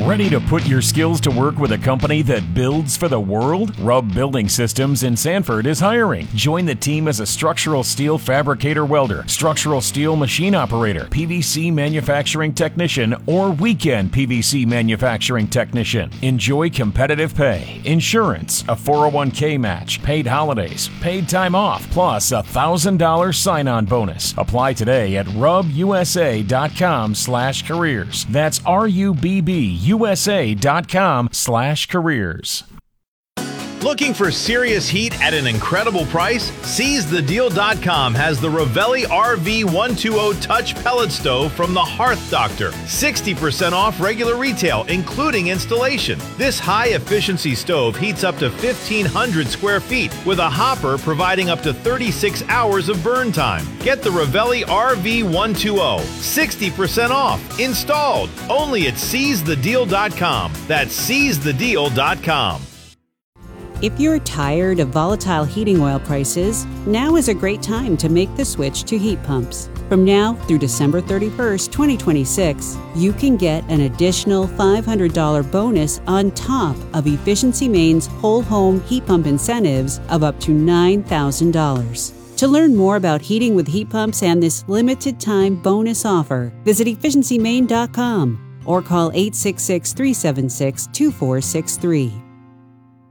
Ready to put your skills to work with a company that builds for the world? Rubb Building Systems in Sanford is hiring. Join the team as a structural steel fabricator welder, structural steel machine operator, PVC manufacturing technician, or weekend PVC manufacturing technician. Enjoy competitive pay, insurance, a 401k match, paid holidays, paid time off, plus a $1,000 sign-on bonus. Apply today at rubbusa.com/careers. That's RUBBUSA.com/careers. Looking for serious heat at an incredible price? SeizeTheDeal.com has the Ravelli RV120 Touch Pellet Stove from the Hearth Doctor. 60% off regular retail, including installation. This high-efficiency stove heats up to 1,500 square feet with a hopper providing up to 36 hours of burn time. Get the Ravelli RV120. 60% off. Installed. Only at SeizeTheDeal.com. That's SeizeTheDeal.com. If you're tired of volatile heating oil prices, now is a great time to make the switch to heat pumps. From now through December 31st, 2026, you can get an additional $500 bonus on top of Efficiency Maine's whole home heat pump incentives of up to $9,000. To learn more about heating with heat pumps and this limited time bonus offer, visit efficiencymaine.com or call 866-376-2463.